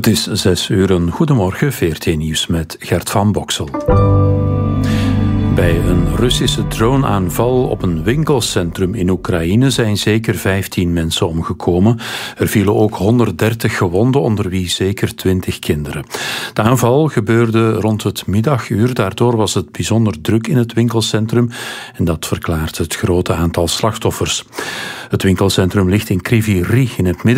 Het is 6:00. Goedemorgen, VRT Nieuws met Gert van Boksel. Bij een Russische droneaanval op een winkelcentrum in Oekraïne zijn zeker 15 mensen omgekomen. Er vielen ook 130 gewonden, onder wie zeker 20 kinderen. De aanval gebeurde rond het middaguur. Daardoor was het bijzonder druk in het winkelcentrum en dat verklaart het grote aantal slachtoffers. Het winkelcentrum ligt in Kryvyi Rih in het midden